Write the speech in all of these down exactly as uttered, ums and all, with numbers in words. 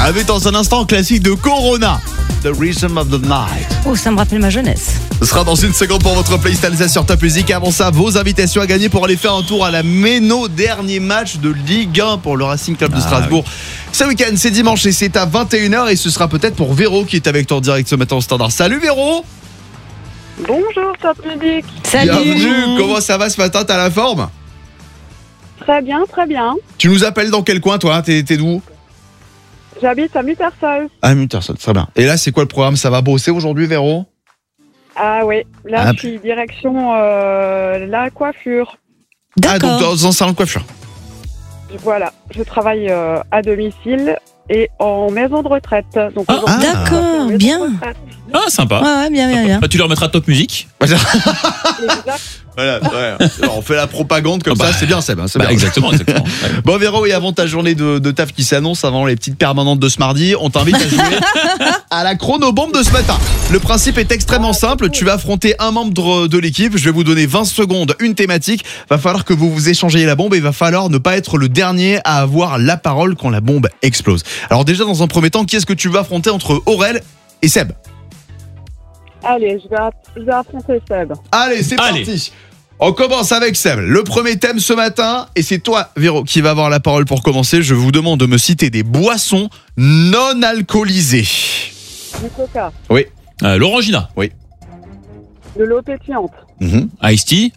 Avec dans un instant classique de Corona, The Rhythm of the Night. Oh, ça me rappelle ma jeunesse. Ce sera dans une seconde pour votre playlist Alsace sur Top Music. Avant ça, vos invitations à gagner pour aller faire un tour à la Méno, dernier match de Ligue un pour le Racing Club de Strasbourg. Ah, oui. Ce week-end, c'est dimanche et c'est à vingt et une heures et ce sera peut-être pour Véro qui est avec toi en direct ce matin au standard. Salut Véro. Bonjour Top Music. Salut. Bienvenue. Comment ça va ce matin? T'as la forme? Très bien, très bien. Tu nous appelles dans quel coin toi? T'es, t'es d'où? J'habite à Muttersol. Ah, Muttersol, très bien. Et là, c'est quoi le programme? Ça va bosser aujourd'hui, Véro? Ah oui, là Ah. je suis direction euh, la coiffure. Ah, donc D'accord. dans un salon de coiffure. Voilà, je travaille euh, à domicile et en maison de retraite. Donc Ah, aujourd'hui, d'accord, je suis en maison de bien. retraite. Ah, sympa. Ouais, ouais, bien, bien, bien. Bah, tu leur mettras Top Music. Exact. Voilà, ouais. Alors, on fait la propagande comme Ah bah. ça, c'est bien, Seb. Hein, c'est Bah, bien. exactement, exactement. Ouais. Bon, Véro, et avant ta journée de, de taf qui s'annonce, avant les petites permanentes de ce mardi, on t'invite à jouer à la chronobombe de ce matin. Le principe est extrêmement simple. Tu vas affronter un membre de l'équipe. Je vais vous donner vingt secondes, une thématique. Va falloir que vous vous échangez la bombe et va falloir ne pas être le dernier à avoir la parole quand la bombe explose. Alors, déjà, dans un premier temps, qui est-ce que tu vas affronter entre Aurel et Seb? Allez, je vais, aff- je vais affronter Seb. Allez, c'est Allez. parti. On commence avec Seb. Le premier thème ce matin, et c'est toi, Véro, qui va avoir la parole pour commencer. Je vous demande de me citer des boissons non alcoolisées. Du coca, Oui. Euh, L'Orangina. de l'eau pétillante, Mhm. Ice Tea.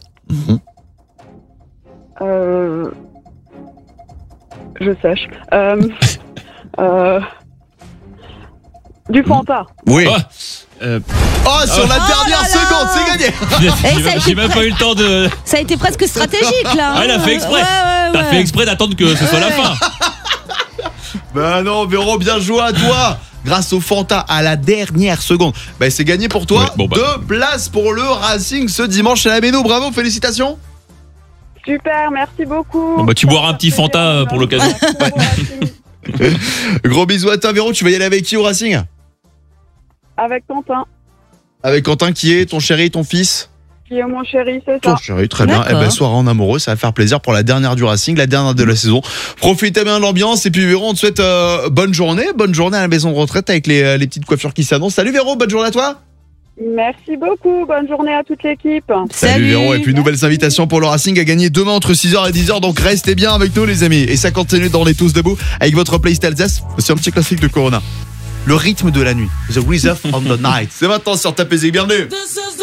euh, je sèche, euh, euh, du Fanta. Oui. Oh, euh, Oh, sur la Oh dernière là là. seconde, c'est gagné. j'ai ça a été j'ai même pas eu le temps de. Ça a été presque stratégique là. Ah, elle a fait exprès. Ouais, ouais, T'as ouais. fait exprès d'attendre que ce soit la Ouais. fin. Ben non, Véro, bien joué à toi. Grâce au Fanta à la dernière seconde. Ben c'est gagné pour toi. Ouais, bon, bah. Deux places pour le Racing ce dimanche à la Méno. Bravo, félicitations. Super, merci beaucoup. Bon, bah, tu boiras un petit Fanta, euh, pour l'occasion. Gros bisous à toi, Véro. Tu vas y aller avec qui au Racing? Avec Quentin, Avec Quentin qui est ton chéri, ton fils? qui est mon chéri, c'est Ton ça. chéri, très bien. Eh D'accord. ben, soirée en amoureux, ça va faire plaisir pour la dernière du Racing, la dernière de la saison. Profitez bien de l'ambiance et puis Véro, on te souhaite euh, bonne journée, bonne journée à la maison de retraite avec les, euh, les petites coiffures qui s'annoncent. Salut Véro, bonne journée à toi. Merci beaucoup, bonne journée à toute l'équipe. Salut Véro, et puis nouvelles invitations pour le Racing à gagner demain entre six heures et dix heures, donc restez bien avec nous les amis. Et ça continue dans les tous debout avec votre playlist Alsace, c'est un petit classique de Corona. Le rythme de la nuit, The Rhythm of the Night. C'est maintenant sur Top Music, bienvenue.